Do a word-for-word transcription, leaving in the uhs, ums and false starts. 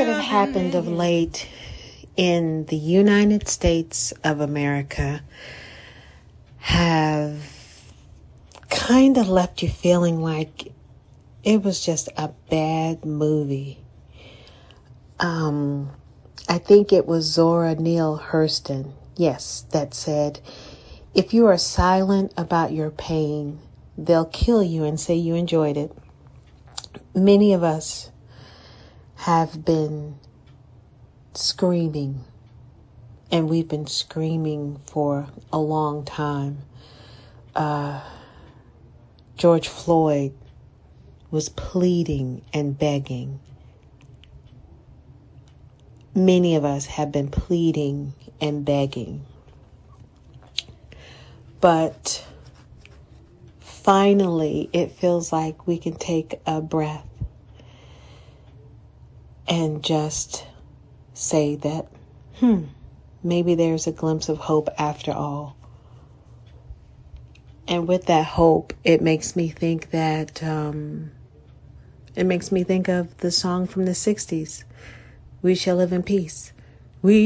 that have happened of late in the United States of America have kind of left you feeling like it was just a bad movie. Um, I think it was Zora Neale Hurston, yes, that said, if you are silent about your pain, they'll kill you and say you enjoyed it. Many of us have been screaming, and we've been screaming for a long time. Uh, George Floyd was pleading and begging. Many of us have been pleading and begging. But finally, it feels like we can take a breath and just say that, hmm, maybe there's a glimpse of hope after all. And with that hope, it makes me think that, um, it makes me think of the song from the sixties, We Shall Live in Peace. We